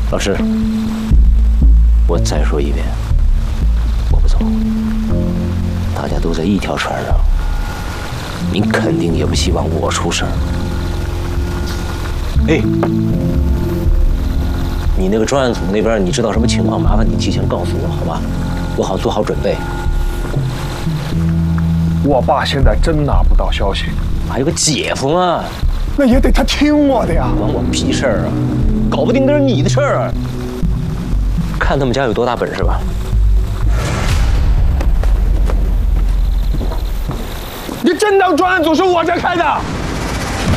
老师，我再说一遍，我不走。大家都在一条船上，您肯定也不希望我出事儿。哎，你那个专案组那边，你知道什么情况？麻烦你提前告诉我，好吧？我好做好准备。 我爸现在真拿不到消息， 还有个姐夫嘛， 那也得他听我的呀。 关我屁事儿啊！搞不定那是你的事儿啊！看他们家有多大本事吧。 你真当专案组是我这开的？